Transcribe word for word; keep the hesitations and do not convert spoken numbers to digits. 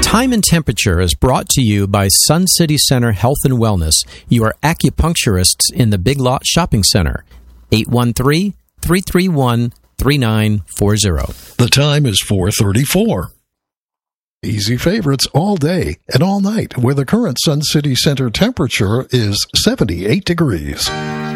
Time and Temperature is brought to you by Sun City Center Health and Wellness, your acupuncturists in the Big Lot Shopping Center. eight one three, three three one, three nine four zero. The time is four thirty-four. Easy favorites all day and all night, where the current Sun City Center temperature is seventy-eight degrees.